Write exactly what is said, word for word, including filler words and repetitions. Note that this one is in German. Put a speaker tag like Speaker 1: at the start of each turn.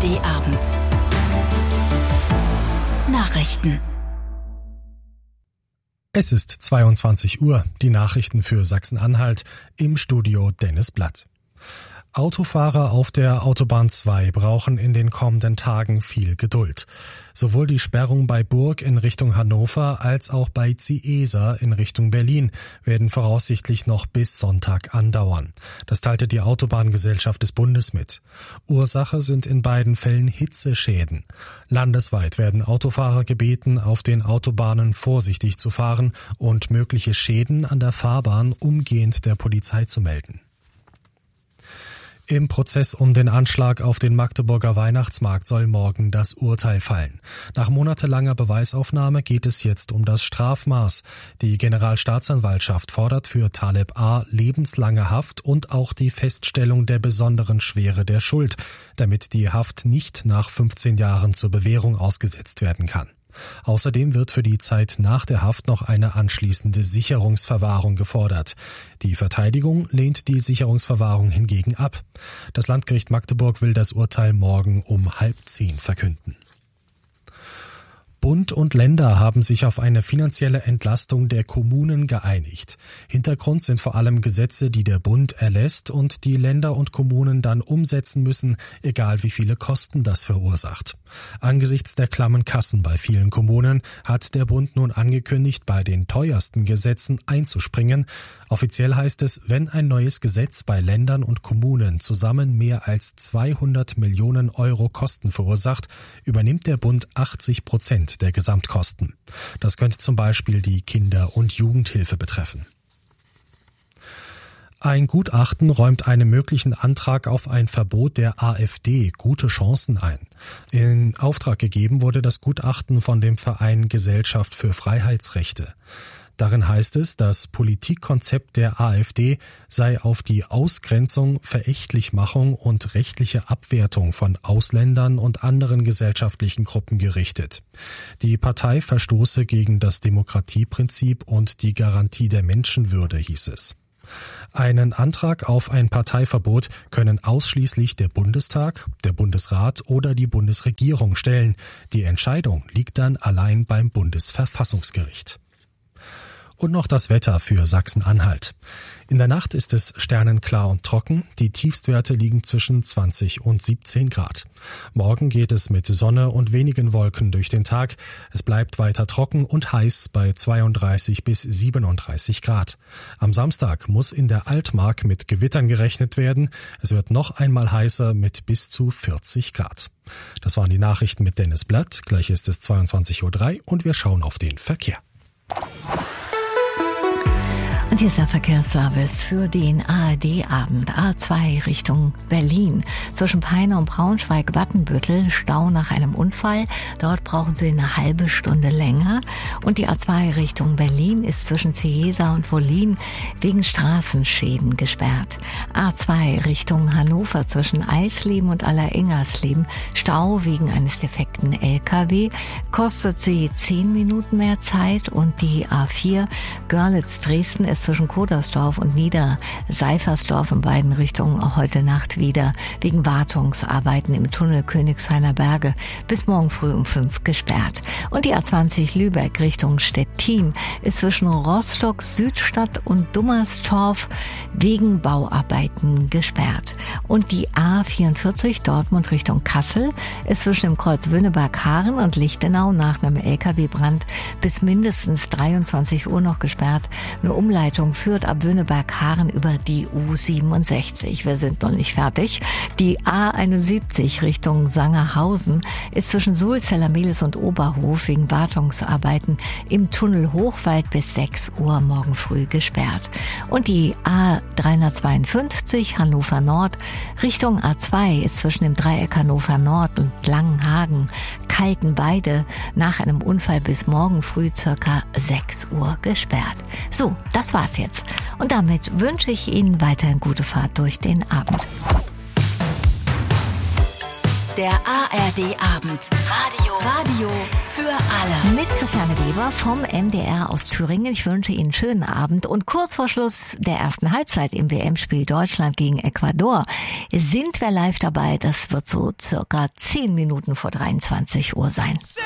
Speaker 1: D Abend. Nachrichten.
Speaker 2: Es ist zweiundzwanzig Uhr, die Nachrichten für Sachsen-Anhalt, im Studio Dennis Blatt. Autofahrer auf der Autobahn zwei brauchen in den kommenden Tagen viel Geduld. Sowohl die Sperrung bei Burg in Richtung Hannover als auch bei Ziesa in Richtung Berlin werden voraussichtlich noch bis Sonntag andauern. Das teilte die Autobahngesellschaft des Bundes mit. Ursache sind in beiden Fällen Hitzeschäden. Landesweit werden Autofahrer gebeten, auf den Autobahnen vorsichtig zu fahren und mögliche Schäden an der Fahrbahn umgehend der Polizei zu melden. Im Prozess um den Anschlag auf den Magdeburger Weihnachtsmarkt soll morgen das Urteil fallen. Nach monatelanger Beweisaufnahme geht es jetzt um das Strafmaß. Die Generalstaatsanwaltschaft fordert für Taleb A. lebenslange Haft und auch die Feststellung der besonderen Schwere der Schuld, damit die Haft nicht nach fünfzehn Jahren zur Bewährung ausgesetzt werden kann. Außerdem wird für die Zeit nach der Haft noch eine anschließende Sicherungsverwahrung gefordert. Die Verteidigung lehnt die Sicherungsverwahrung hingegen ab. Das Landgericht Magdeburg will das Urteil morgen um halb zehn verkünden. Bund und Länder haben sich auf eine finanzielle Entlastung der Kommunen geeinigt. Hintergrund sind vor allem Gesetze, die der Bund erlässt und die Länder und Kommunen dann umsetzen müssen, egal wie viele Kosten das verursacht. Angesichts der klammen Kassen bei vielen Kommunen hat der Bund nun angekündigt, bei den teuersten Gesetzen einzuspringen. Offiziell heißt es, wenn ein neues Gesetz bei Ländern und Kommunen zusammen mehr als zweihundert Millionen Euro Kosten verursacht, übernimmt der Bund achtzig Prozent der Gesamtkosten. Das könnte zum Beispiel die Kinder- und Jugendhilfe betreffen. Ein Gutachten räumt einem möglichen Antrag auf ein Verbot der AfD gute Chancen ein. In Auftrag gegeben wurde das Gutachten von dem Verein Gesellschaft für Freiheitsrechte. Darin heißt es, das Politikkonzept der AfD sei auf die Ausgrenzung, Verächtlichmachung und rechtliche Abwertung von Ausländern und anderen gesellschaftlichen Gruppen gerichtet. Die Partei verstoße gegen das Demokratieprinzip und die Garantie der Menschenwürde, hieß es. Einen Antrag auf ein Parteiverbot können ausschließlich der Bundestag, der Bundesrat oder die Bundesregierung stellen. Die Entscheidung liegt dann allein beim Bundesverfassungsgericht. Und noch das Wetter für Sachsen-Anhalt. In der Nacht ist es sternenklar und trocken. Die Tiefstwerte liegen zwischen zwanzig und siebzehn Grad. Morgen geht es mit Sonne und wenigen Wolken durch den Tag. Es bleibt weiter trocken und heiß bei zweiunddreißig bis siebenunddreißig Grad. Am Samstag muss in der Altmark mit Gewittern gerechnet werden. Es wird noch einmal heißer mit bis zu vierzig Grad. Das waren die Nachrichten mit Dennis Blatt. Gleich ist es zweiundzwanzig Uhr drei und wir schauen auf den Verkehr.
Speaker 3: Und hier ist der Verkehrsservice für den A R D-Abend. A zwei Richtung Berlin. Zwischen Peine und Braunschweig-Wattenbüttel Stau nach einem Unfall. Dort brauchen Sie eine halbe Stunde länger. Und die A zwei Richtung Berlin ist zwischen Ziesa und Wollin wegen Straßenschäden gesperrt. A zwei Richtung Hannover zwischen Eisleben und Allerengersleben. Stau wegen eines defekten L K W. Kostet Sie zehn Minuten mehr Zeit. Und die A vier Görlitz-Dresden ist zwischen Kodersdorf und Niederseifersdorf in beiden Richtungen auch heute Nacht wieder wegen Wartungsarbeiten im Tunnel Königshainer Berge bis morgen früh um fünf gesperrt. Und die A zwanzig Lübeck Richtung Stettin ist zwischen Rostock, Südstadt und Dummerstorf wegen Bauarbeiten gesperrt. Und die A vierundvierzig Dortmund Richtung Kassel ist zwischen dem Kreuz Wöhneberg-Haaren und Lichtenau nach einem L K W-Brand bis mindestens dreiundzwanzig Uhr noch gesperrt. Eine Umleitung führt ab Wöhneberg-Haaren über die U siebenundsechzig. Wir sind noch nicht fertig. Die A einundsiebzig Richtung Sangerhausen ist zwischen Sulzeller-Mehlis und Oberhof wegen Wartungsarbeiten im Tunnel Hochwald bis sechs Uhr morgen früh gesperrt. Und die A dreihundertzweiundfünfzig Hannover Nord Richtung A zwei ist zwischen dem Dreieck Hannover Nord und Langenhagen Kaltenbeide nach einem Unfall bis morgen früh circa sechs Uhr gesperrt. So, das war's jetzt. Und damit wünsche ich Ihnen weiterhin gute Fahrt durch den Abend.
Speaker 1: Der A R D-Abend. Radio. Radio für alle.
Speaker 3: Mit Christiane Weber vom M D R aus Thüringen. Ich wünsche Ihnen einen schönen Abend. Und kurz vor Schluss der ersten Halbzeit im W M-Spiel Deutschland gegen Ecuador sind wir live dabei. Das wird so circa zehn Minuten vor dreiundzwanzig Uhr sein.